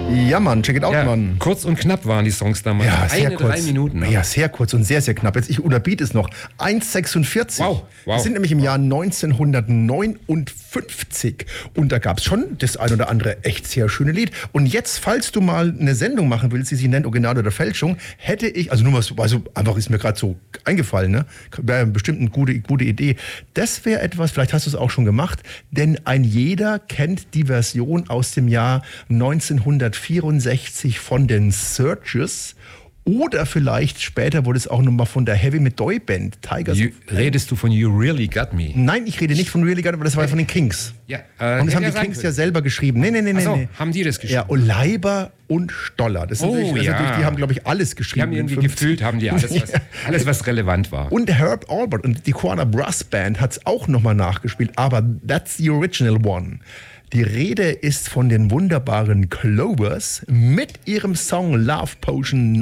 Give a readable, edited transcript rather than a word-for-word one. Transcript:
Ja, Mann, check it out, Mann. Kurz und knapp waren die Songs damals. Ja, sehr kurz. 3 Minuten. Ja, sehr kurz und sehr, sehr knapp. Jetzt, ich unterbiete es noch. 1,46. Wow. Wir sind nämlich im Jahr 1959 und da gab es schon das ein oder andere echt sehr schöne Lied. Und jetzt, falls du mal eine Sendung machen willst, die sich nennt Original oder Fälschung, hätte ich, also nur mal so, also einfach ist mir gerade so eingefallen, ne? Wäre bestimmt eine gute Idee. Das wäre etwas, vielleicht hast du es auch schon gemacht, denn ein jeder kennt die Version aus dem Jahr 1964 von den Searchers. Oder vielleicht später wurde es auch nochmal von der Heavy Metal Band Tigers. Redest du von You Really Got Me? Nein, ich rede nicht von Really Got Me, aber das war von den Kings. Ja, und das haben die Kings ja selber geschrieben. Nee. So, haben die das geschrieben? Ja, und Leiber und Stoller. Das sind die haben, glaube ich, alles geschrieben. Die haben irgendwie gefühlt, haben die alles, was relevant war. Und Herb Alpert und die Tijuana Brass Band hat es auch nochmal nachgespielt, aber that's the original one. Die Rede ist von den wunderbaren Clovers mit ihrem Song Love Potion